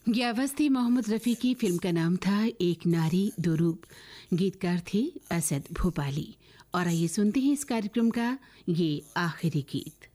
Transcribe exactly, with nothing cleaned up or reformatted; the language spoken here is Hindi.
ये आवाज थी मोहम्मद रफ़ी की। फिल्म का नाम था एक नारी दो रूप। गीतकार थे असद भोपाली। और आइए सुनते हैं इस कार्यक्रम का ये आखिरी गीत।